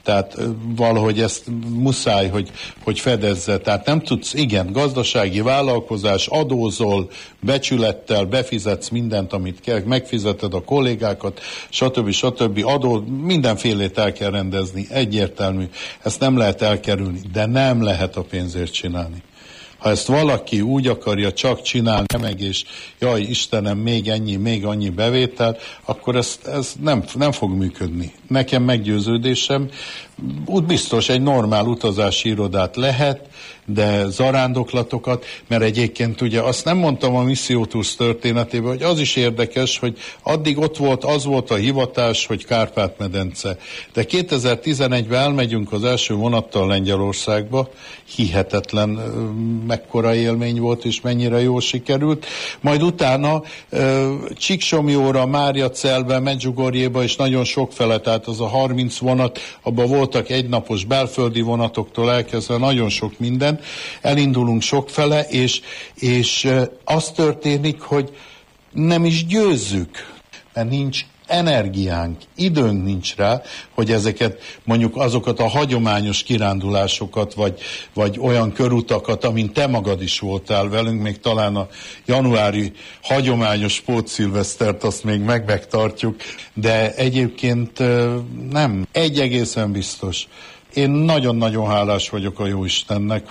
Tehát valahogy ezt muszáj, hogy fedezze. Tehát nem tudsz, igen, gazdasági vállalkozás, adózol, becsülettel, befizetsz mindent, amit kell, megfizeted a kollégákat, stb. Adó, mindenfélét el kell rendezni, egyértelmű. Ezt nem lehet elkerülni, de nem lehet a pénzért csinálni. Ha ezt valaki úgy akarja csak csinálni, meg és jaj, Istenem, még annyi bevétel, akkor ez nem fog működni. Nekem meggyőződésem, úgy biztos egy normál utazási irodát lehet, de zarándoklatokat, mert egyébként ugye azt nem mondtam a Misszió Tours történetében, hogy az is érdekes, hogy addig az volt a hivatás, hogy Kárpát-medence. De 2011-ben elmegyünk az első vonattal Lengyelországba, hihetetlen mekkora élmény volt, és mennyire jól sikerült. Majd utána Csíksomjóra, Máriacelbe, Medjugorjéba és nagyon sokfele, tehát az a 30 vonat, abban voltak egynapos belföldi vonatoktól elkezdve nagyon sok minden. Elindulunk sokfele, és az történik, hogy nem is győzzük, mert nincs energiánk, időnk nincs rá, hogy mondjuk azokat a hagyományos kirándulásokat, vagy olyan körutakat, amin te magad is voltál velünk, még talán a januári hagyományos pótszilvesztert azt még megtartjuk, de egyébként nem. Egy egészen biztos. Én nagyon-nagyon hálás vagyok a Jóistennek,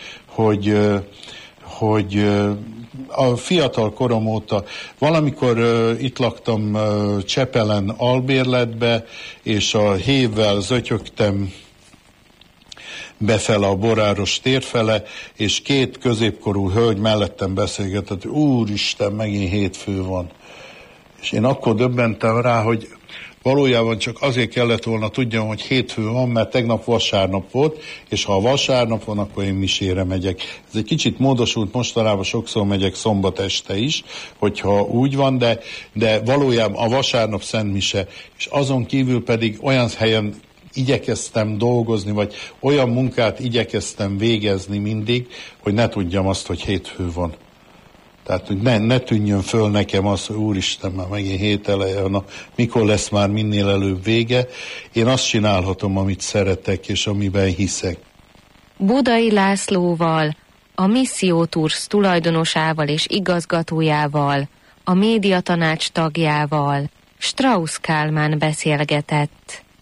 hogy a fiatal korom óta valamikor itt laktam Csepelen albérletbe, és a hévvel zötyögtem befele a Boráros térfele, és két középkorú hölgy mellettem beszélgetett, úristen, megint hétfő van. És én akkor döbbentem rá, hogy valójában csak azért kellett volna tudjam, hogy hétfő van, mert tegnap vasárnap volt, és ha a vasárnap van, akkor én misére megyek. Ez egy kicsit módosult, mostanában sokszor megyek szombat este is, hogyha úgy van, de valójában a vasárnap szent mise, és azon kívül pedig olyan helyen igyekeztem dolgozni, vagy olyan munkát igyekeztem végezni mindig, hogy ne tudjam azt, hogy hétfő van. Tehát, hogy ne tűnjön föl nekem az, hogy úristen, már megint hét eleje, mikor lesz már minél előbb vége. Én azt csinálhatom, amit szeretek, és amiben hiszek. Budai Lászlóval, a Misszió Tours tulajdonosával és igazgatójával, a médiatanács tagjával, Strauss Kálmán beszélgetett.